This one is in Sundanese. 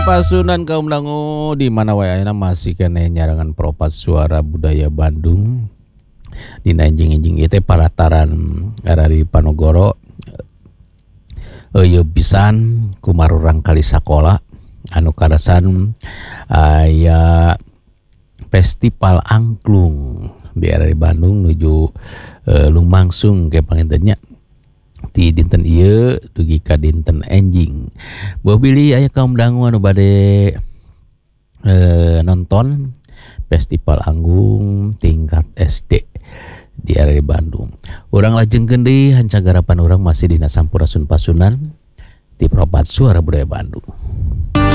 Pasunan kaum dangu di mana wae ayeuna masih kene nyarangan Propat Suara Budaya Bandung. Dina enjing-enjing ieu teh parataran ari Panogoro eueuh pisan kumarurang kali sakola anu karasan aya festival angklung di area Bandung nuju lumangsung ke pangintennya ti dinten ieu dugi ka dinten enjing. Buah bilih aya kaum dangu anu bade nonton festival anggung tingkat SD di area Bandung. Urang lajengkeun deui hancagarapan urang masih dina Sampurasun Pasunan ti Propat Suara Budaya Bandung.